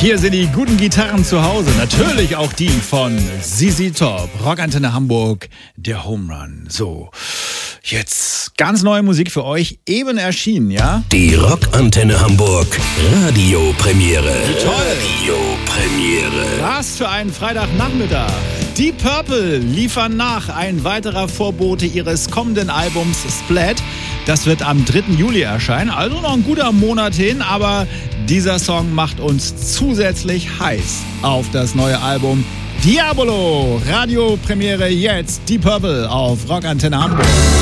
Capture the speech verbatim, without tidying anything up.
Hier sind die guten Gitarren zu Hause. Natürlich auch die von Z Z Top. Rockantenne Hamburg, der Home Run. So, jetzt ganz neue Musik für euch. Eben erschienen, ja? Die Rockantenne Hamburg Radiopremiere. Toll. Radiopremiere. Was für ein Freitagnachmittag. Deep Purple liefern nach. Ein weiterer Vorbote ihres kommenden Albums Splat. Das wird am dritten Juli erscheinen. Also noch ein guter Monat hin. Aber dieser Song macht uns zusätzlich heiß auf das neue Album Diabolo. Radiopremiere jetzt. Deep Purple auf Rockantenne Hamburg.